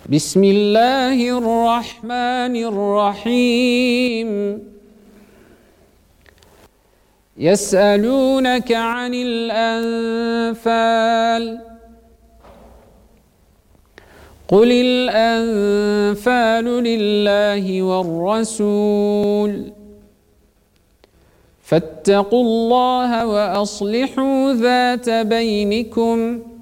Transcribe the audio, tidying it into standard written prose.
بسم الله الرحمن الرحيم يسألونك عن الأنفال قل الأنفال لله والرسول فاتقوا الله وأصلحوا ذات بينكم